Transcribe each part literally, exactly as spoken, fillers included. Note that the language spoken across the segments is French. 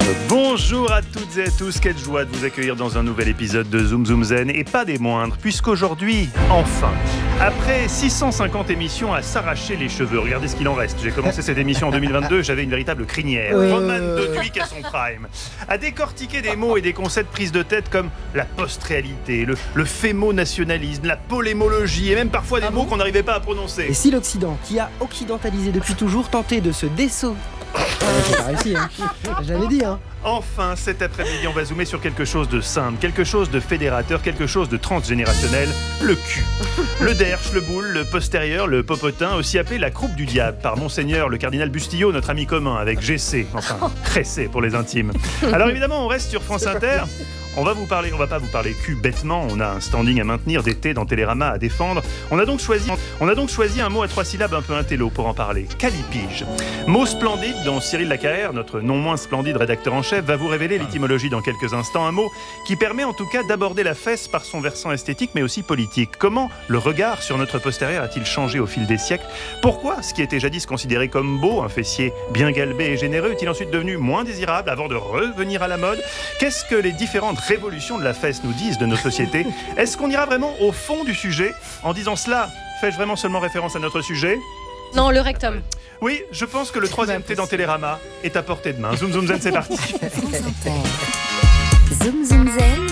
Bonjour à toutes et à tous, quelle joie de vous accueillir dans un nouvel épisode de Zoom Zoom Zen, et pas des moindres, puisqu'aujourd'hui, enfin, après six cent cinquante émissions à s'arracher les cheveux, regardez ce qu'il en reste. J'ai commencé cette émission en deux mille vingt-deux, j'avais une véritable crinière. Euh... Roman Doduic à son prime. À décortiquer des mots et des concepts prises de tête comme la post-réalité, le, le fémo-nationalisme, la polémologie et même parfois des ah mots bon qu'on n'arrivait pas à prononcer. Et si l'Occident, qui a occidentalisé depuis toujours, tentait de se désso... J'ai pas réussi, hein. J'avais dit, hein. Enfin, cet après-midi, on va zoomer sur quelque chose de simple, quelque chose de fédérateur, quelque chose de transgénérationnel, le cul. Le derche, le boule, le postérieur, le popotin, aussi appelé la croupe du diable par Monseigneur le cardinal Bustillo, notre ami commun, avec G C, enfin, Cressé pour les intimes. Alors évidemment, on reste sur France Inter. On va vous parler, on va pas vous parler cul bêtement, on a un standing à maintenir, d'été dans Télérama à défendre. On a donc choisi, on a donc choisi un mot à trois syllabes un peu intello pour en parler, calipige. Mot splendide dont Cyril Lacarrière, notre non moins splendide rédacteur en chef, va vous révéler l'étymologie dans quelques instants. Un mot qui permet en tout cas d'aborder la fesse par son versant esthétique mais aussi politique. Comment le regard sur notre postérieur a-t-il changé au fil des siècles? Pourquoi ce qui était jadis considéré comme beau, un fessier bien galbé et généreux, est-il ensuite devenu moins désirable avant de revenir à la mode? Qu'est-ce que les différentes révolutions de la fesse nous disent de nos sociétés? Est-ce qu'on ira vraiment au fond du sujet? En disant cela, fais-je vraiment seulement référence à notre sujet? Non, le rectum. Oui, je pense que le troisième thé dans Télérama est à portée de main. Zoom Zoom Zen, c'est parti. Zoom Zoom Zen,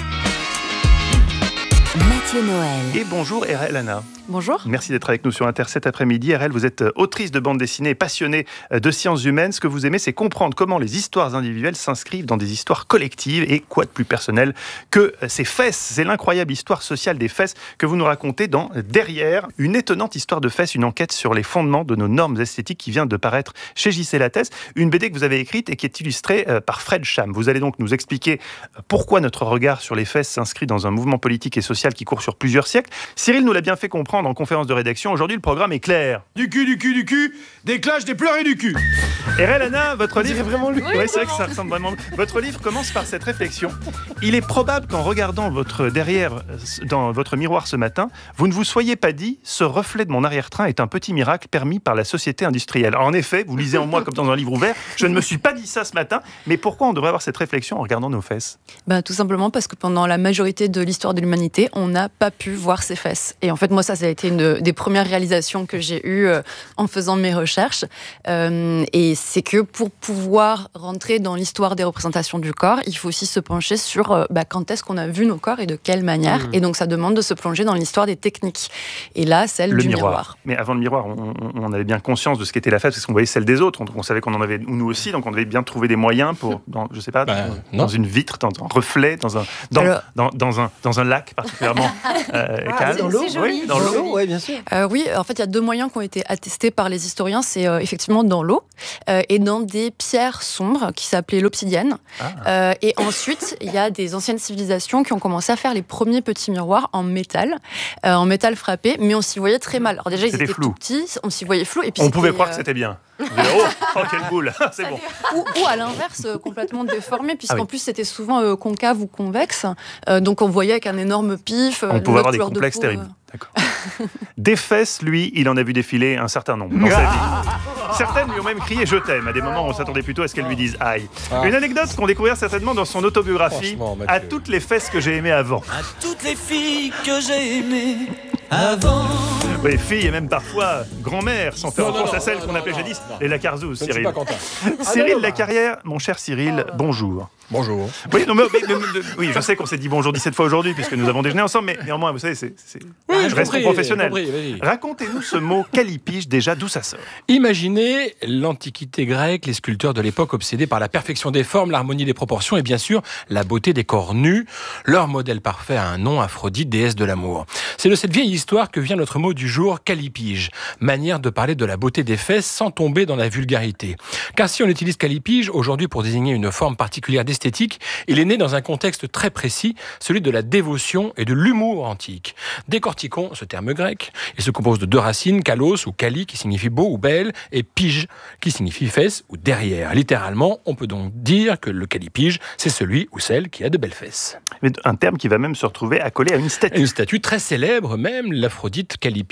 Mathieu Noël. Et bonjour R L Anna. Bonjour. Merci d'être avec nous sur Inter cet après-midi. R L, vous êtes autrice de bande dessinée, passionnée de sciences humaines. Ce que vous aimez, c'est comprendre comment les histoires individuelles s'inscrivent dans des histoires collectives. Et quoi de plus personnel que ces fesses? C'est l'incroyable histoire sociale des fesses que vous nous racontez dans Derrière, une étonnante histoire de fesses, une enquête sur les fondements de nos normes esthétiques qui vient de paraître chez J C Lattès. Une B D que vous avez écrite et qui est illustrée par Fred Cham. Vous allez donc nous expliquer pourquoi notre regard sur les fesses s'inscrit dans un mouvement politique et social qui court sur plusieurs siècles. Cyril nous l'a bien fait comprendre en conférence de rédaction. Aujourd'hui, le programme est clair. Du cul, du cul, du cul, des clashs, des pleurs et du cul. R L Anna, votre livre... vraiment lui. Oui, ouais, c'est vrai que ça ressemble vraiment... Votre livre commence par cette réflexion. Il est probable qu'en regardant votre derrière, dans votre miroir ce matin, vous ne vous soyez pas dit « Ce reflet de mon arrière-train est un petit miracle permis par la société industrielle ». En effet, vous lisez en moi comme dans un livre ouvert. Je ne me suis pas dit ça ce matin. Mais pourquoi on devrait avoir cette réflexion en regardant nos fesses? Ben, tout simplement parce que pendant la majorité de l'histoire de l'humanité, on n'a pas pu voir ses fesses. Et en fait, moi, ça, ça a été une des premières réalisations que j'ai eues euh, en faisant mes recherches. Euh, et c'est que pour pouvoir rentrer dans l'histoire des représentations du corps, il faut aussi se pencher sur euh, bah, quand est-ce qu'on a vu nos corps et de quelle manière. Mmh. Et donc, ça demande de se plonger dans l'histoire des techniques. Et là, celle le du miroir. miroir. Mais avant le miroir, on, on avait bien conscience de ce qu'était la fesse parce qu'on voyait celle des autres. Donc, on savait qu'on en avait nous aussi. Donc, on devait bien trouver des moyens pour, dans, je sais pas, bah, dans, dans une vitre, dans un reflet, dans un, dans, Alors... dans, dans un, dans un lac particulièrement euh, ah, calme. Dans l'eau, oui, dans l'eau, oui, bien sûr. Euh, oui, en fait, il y a deux moyens qui ont été attestés par les historiens. C'est euh, effectivement dans l'eau euh, et dans des pierres sombres qui s'appelaient l'obsidienne. Ah. Euh, et ensuite, il y a des anciennes civilisations qui ont commencé à faire les premiers petits miroirs en métal, euh, en métal frappé, mais on s'y voyait très mal. Alors déjà, ils c'était étaient flou. tout petits, on s'y voyait flou. Et puis on pouvait croire euh... que c'était bien. Oh, oh, quelle boule, c'est bon. Ou, ou à l'inverse, euh, complètement déformé, puisqu'en ah oui. plus c'était souvent euh, concave ou convexe. Euh, donc on voyait avec un énorme pif. Euh, on pouvait avoir des complexes de peau, terribles. Euh... D'accord. Des fesses, lui, il en a vu défiler un certain nombre dans sa vie. Certaines lui ont même crié « Je t'aime » à des moments où on s'attendait plutôt à ce qu'elle lui dise « Aïe ». Ah. Une anecdote qu'on découvre certainement dans son autobiographie « À toutes les fesses que j'ai aimées avant ». À toutes les filles que j'ai aimées avant. Oui, filles et même parfois grand-mère, sans faire référence à celles qu'on appelait jadis les Lacarzous, Cyril. Cyril ah, Lacarrière, mon cher Cyril, bonjour. Bonjour. Oui, non, mais, mais, mais, mais, oui, je sais qu'on s'est dit bonjour dix-sept fois aujourd'hui puisque nous avons déjeuné ensemble, mais néanmoins, vous savez, c'est, c'est... Oui, je reste compris, professionnel. Compris, racontez-nous ce mot calipige, déjà, d'où ça sort? Imaginez l'Antiquité grecque, les sculpteurs de l'époque obsédés par la perfection des formes, l'harmonie des proportions et bien sûr la beauté des corps nus. Leur modèle parfait a un nom, Aphrodite, déesse de l'amour. C'est de cette vieille histoire que vient notre mot du jour, calipige, manière de parler de la beauté des fesses sans tomber dans la vulgarité. Car si on utilise calipige aujourd'hui pour désigner une forme particulière d'esthétique, il est né dans un contexte très précis, celui de la dévotion et de l'humour antique. Décortiquons ce terme grec. Il se compose de deux racines, kalos ou kali qui signifie beau ou belle, et pige qui signifie fesse ou derrière. Littéralement, on peut donc dire que le calipige, c'est celui ou celle qui a de belles fesses. Mais un terme qui va même se retrouver accolé à une statue. Une statue très célèbre même, l'Aphrodite calipige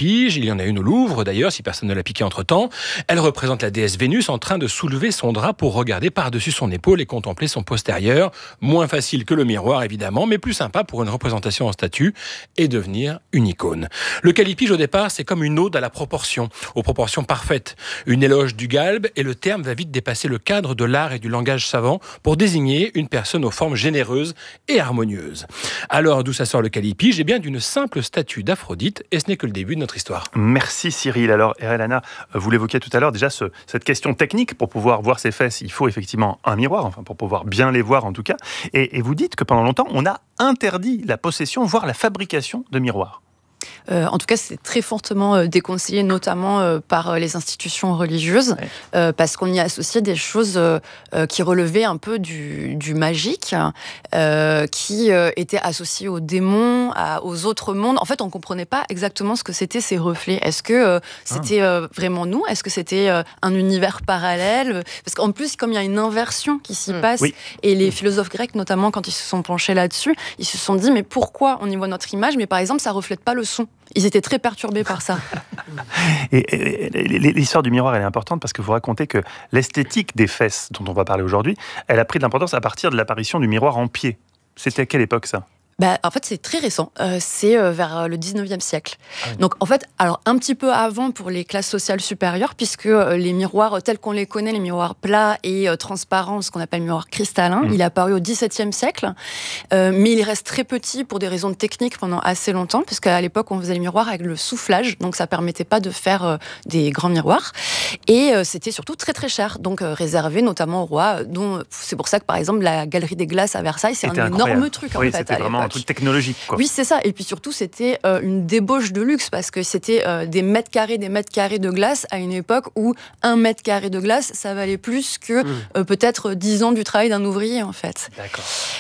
Callipyge. Il y en a une au Louvre, d'ailleurs, si personne ne l'a piqué entre-temps. Elle représente la déesse Vénus en train de soulever son drap pour regarder par-dessus son épaule et contempler son postérieur. Moins facile que le miroir, évidemment, mais plus sympa pour une représentation en statue et devenir une icône. Le Callipyge, au départ, c'est comme une ode à la proportion, aux proportions parfaites. Une éloge du galbe, et le terme va vite dépasser le cadre de l'art et du langage savant pour désigner une personne aux formes généreuses et harmonieuses. Alors, d'où ça sort le Callipyge ? Eh bien, d'une simple statue d'Aphrodite, et ce n'est que le début de notre histoire. Merci Cyril. Alors, Erelana, vous l'évoquiez tout à l'heure, déjà ce, cette question technique, pour pouvoir voir ses fesses, il faut effectivement un miroir, enfin pour pouvoir bien les voir en tout cas. Et, et vous dites que pendant longtemps, on a interdit la possession, voire la fabrication de miroirs. Euh, en tout cas, c'est très fortement euh, déconseillé, notamment euh, par euh, les institutions religieuses, ouais. euh, parce qu'on y associait des choses euh, euh, qui relevaient un peu du, du magique, euh, qui euh, étaient associées aux démons, à, aux autres mondes. En fait, on ne comprenait pas exactement ce que c'était ces reflets. Est-ce que euh, c'était euh, vraiment nous ? Est-ce que c'était euh, un univers parallèle ? Parce qu'en plus, comme il y a une inversion qui s'y mmh. passe, oui. et les philosophes grecs, notamment, quand ils se sont penchés là-dessus, ils se sont dit, mais pourquoi on y voit notre image, mais par exemple, ça ne reflète pas le son ? Ils étaient très perturbés par ça. Et, et, et l'histoire du miroir, elle est importante parce que vous racontez que l'esthétique des fesses, dont on va parler aujourd'hui, elle a pris de l'importance à partir de l'apparition du miroir en pied. C'était à quelle époque ça ? Bah, en fait, c'est très récent. Euh, c'est euh, vers le dix-neuvième siècle. Ah oui. Donc, en fait, alors un petit peu avant pour les classes sociales supérieures, puisque euh, les miroirs tels qu'on les connaît, les miroirs plats et euh, transparents, ce qu'on appelle miroir cristallin, mmh. il est apparu au dix-septième siècle. Euh, mais il reste très petit pour des raisons techniques pendant assez longtemps, puisqu'à l'époque, on faisait les miroirs avec le soufflage, donc ça permettait pas de faire euh, des grands miroirs. Et euh, c'était surtout très très cher, donc euh, réservé notamment aux rois. Dont c'est pour ça que par exemple la Galerie des Glaces à Versailles, c'est c'était un incroyable. énorme truc en oui, fait. C'était vraiment un truc technologique, quoi. Oui, c'est ça. Et puis surtout, c'était euh, une débauche de luxe parce que c'était euh, des mètres carrés, des mètres carrés de glace à une époque où un mètre carré de glace, ça valait plus que mmh. euh, peut-être dix ans du travail d'un ouvrier, en fait. D'accord.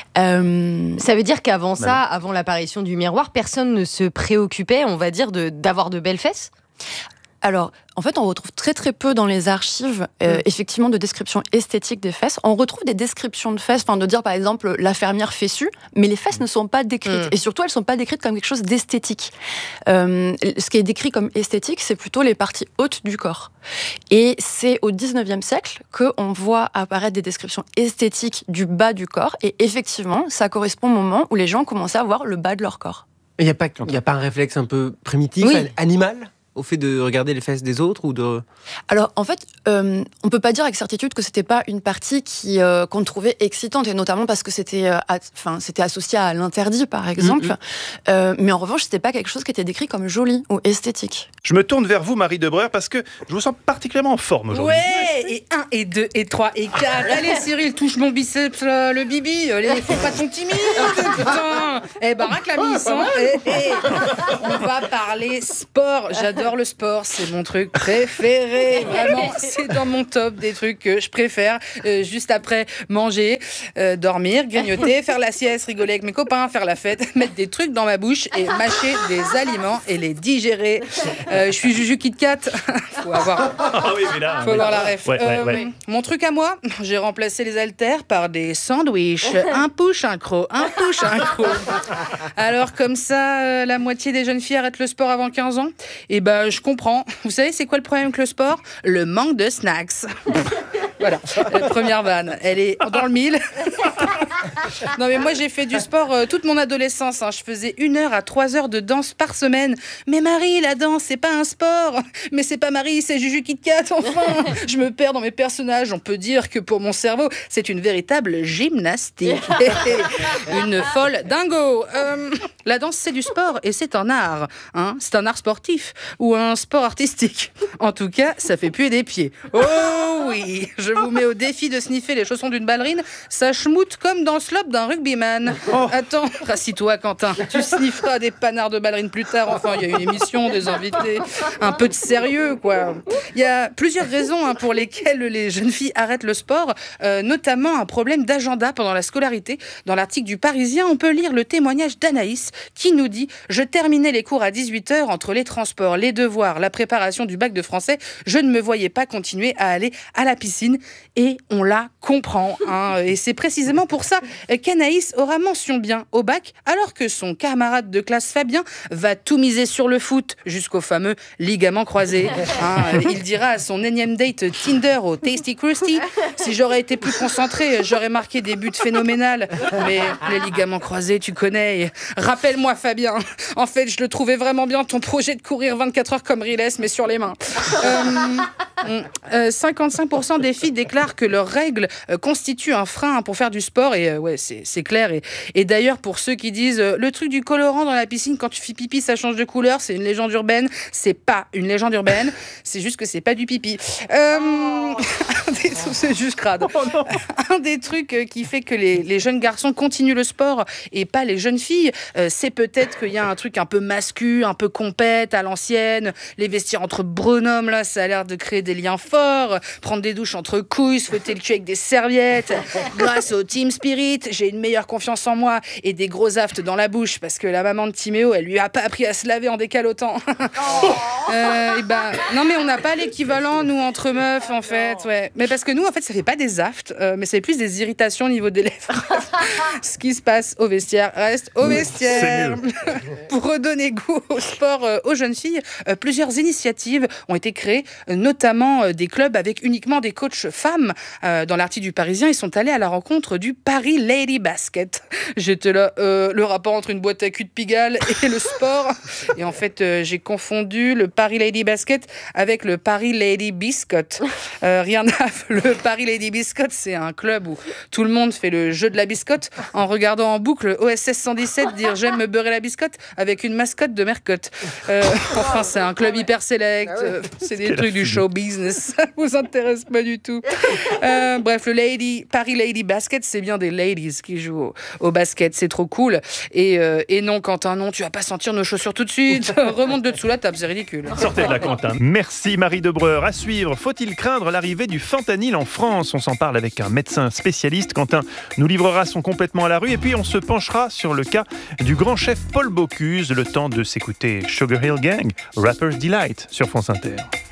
Euh, ça veut dire qu'avant ça, bah avant l'apparition du miroir, personne ne se préoccupait, on va dire, de, d'avoir de belles fesses ? Alors, en fait, on retrouve très très peu dans les archives, euh, mmh. effectivement, de descriptions esthétiques des fesses. On retrouve des descriptions de fesses, enfin, de dire par exemple la fermière fessue, mais les fesses mmh. ne sont pas décrites. Mmh. Et surtout, elles ne sont pas décrites comme quelque chose d'esthétique. Euh, ce qui est décrit comme esthétique, c'est plutôt les parties hautes du corps. Et c'est au dix-neuvième siècle qu'on voit apparaître des descriptions esthétiques du bas du corps. Et effectivement, ça correspond au moment où les gens commençaient à voir le bas de leur corps. Il n'y a pas, il n'y a pas un réflexe un peu primitif, oui. animal ? Au fait de regarder les fesses des autres ou de... Alors, en fait, euh, on ne peut pas dire avec certitude que ce n'était pas une partie qui, euh, qu'on trouvait excitante, et notamment parce que c'était, euh, à, c'était associé à l'interdit, par exemple. Mm-hmm. Euh, mais en revanche, ce n'était pas quelque chose qui était décrit comme joli ou esthétique. Je me tourne vers vous, Marie Debreur, parce que je vous sens particulièrement en forme aujourd'hui. Ouais, et un, et deux, et trois, et quatre. Allez, Cyril, touche mon biceps, là, le bibi. Allez, fais pas ton timide, putain. Eh, baraque la miss, hein. Eh, eh. On va parler sport. J'adore le sport, c'est mon truc préféré, vraiment, c'est dans mon top des trucs que je préfère, euh, juste après manger, euh, dormir, grignoter, faire la sieste, rigoler avec mes copains, faire la fête, mettre des trucs dans ma bouche et mâcher des aliments et les digérer. Euh, je suis Juju Kit Kat, faut avoir, ah oui, mais là, faut avoir la ref. Ouais, ouais, euh, ouais. Mon truc à moi, j'ai remplacé les haltères par des sandwichs, un push, un croc, un push, un croc. Alors comme ça, euh, la moitié des jeunes filles arrêtent le sport avant quinze ans, et ben je comprends. Vous savez, c'est quoi le problème avec le sport ? Le manque de snacks. Voilà, la première vanne. Elle est dans le mille. Non, mais moi, j'ai fait du sport euh, toute mon adolescence. Hein. Je faisais une heure à trois heures de danse par semaine. Mais Marie, la danse, c'est pas un sport. Mais c'est pas Marie, c'est Juju Kit Kat, enfin. Je me perds dans mes personnages. On peut dire que pour mon cerveau, c'est une véritable gymnastique. Une folle dingo. Euh, la danse, c'est du sport et c'est un art. Hein. C'est un art sportif ou un sport artistique. En tout cas, ça fait puer des pieds. Oh oui, je vous mets au défi de sniffer les chaussons d'une ballerine. Ça schmoute comme dans le slop d'un rugbyman. Oh. Attends, rassis-toi, Quentin. Tu snifferas des panards de ballerines plus tard. Enfin, il y a une émission, des invités. Un peu de sérieux, quoi. Il y a plusieurs raisons hein, pour lesquelles les jeunes filles arrêtent le sport, euh, notamment un problème d'agenda pendant la scolarité. Dans l'article du Parisien, on peut lire le témoignage d'Anaïs, qui nous dit « Je terminais les cours à dix-huit heures entre les transports, les devoirs, la préparation du bac de français. Je ne me voyais pas continuer à aller à la piscine. » Et on la comprend. Hein. Et c'est précisément pour ça qu'Anaïs aura mention bien au bac, alors que son camarade de classe Fabien va tout miser sur le foot, jusqu'au fameux ligament croisé. Hein. Il dira à son énième date Tinder au Tasty Krusty « Si j'aurais été plus concentré, j'aurais marqué des buts phénoménales. Mais les ligaments croisés, tu connais. Rappelle-moi Fabien, en fait, je le trouvais vraiment bien ton projet de courir vingt-quatre heures comme Riles, mais sur les mains. Euh, euh, cinquante-cinq pour cent des filles déclarent que leurs règles euh, constituent un frein pour faire du sport. Et euh, ouais, c'est, c'est clair. Et, et d'ailleurs, pour ceux qui disent euh, le truc du colorant dans la piscine, quand tu fais pipi, ça change de couleur, c'est une légende urbaine. C'est pas une légende urbaine. C'est juste que c'est pas du pipi. Euh, oh. des, c'est juste crade. Oh un des trucs qui fait que les, les jeunes garçons continuent le sport et pas les jeunes filles, euh, c'est peut-être qu'il y a un truc un peu mascu, un peu compète à l'ancienne. Les vestiaires entre bonhommes, là, ça a l'air de créer des liens forts. Prendre des douches entre couilles, se fouetter le cul avec des serviettes. Grâce au Team Spirit, j'ai une meilleure confiance en moi et des gros aftes dans la bouche parce que la maman de Timéo, elle lui a pas appris à se laver en décalotant. Oh. euh, et ben, non, mais on n'a pas l'équivalent, nous, entre meufs, en fait. Ouais. Mais parce que nous, en fait, ça fait pas des aftes, euh, mais c'est plus des irritations au niveau des lèvres. Ce qui se passe au vestiaire reste au vestiaire. Pour redonner goût au sport euh, aux jeunes filles, euh, plusieurs initiatives ont été créées, euh, notamment euh, des clubs avec uniquement des coachs femmes. Euh, dans l'article du Parisien, ils sont allés à la rencontre du Paris Lady Basket. J'étais là, euh, le rapport entre une boîte à cul de Pigalle et le sport. Et en fait, euh, j'ai confondu le Paris Lady Basket avec le Paris Lady Biscuit. Euh, rien à le Paris Lady Biscuit, c'est un club où tout le monde fait le jeu de la biscotte en regardant en boucle O S S cent dix-sept dire j'aime me beurrer la biscotte avec une mascotte de Mercotte. Euh, enfin, c'est un club hyper select. Euh, c'est des trucs du show business. Ça vous intéresse pas du tout. Euh, bref, le Lady, Paris Lady Basket, c'est bien des ladies qui jouent au, au basket. C'est trop cool. Et, euh, et non, Quentin, non, tu vas pas sentir nos chaussures tout de suite. Remonte de dessous la table, c'est ridicule. Sortez de là, Quentin. Merci Marie Debreur. À suivre, faut-il craindre l'arrivée du fentanyl en France ? On s'en parle avec un médecin spécialiste. Quentin nous livrera son complètement à la rue et puis on se penchera sur le cas du grand chef Paul Bocuse. Le temps de s'écouter Sugar Hill Gang, Rapper's Delight sur France Inter.